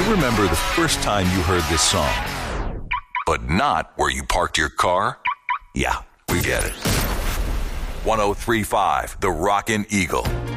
you remember the first time you heard this song, but not where you parked your car? Yeah, we get it. 103.5 The Rockin' Eagle.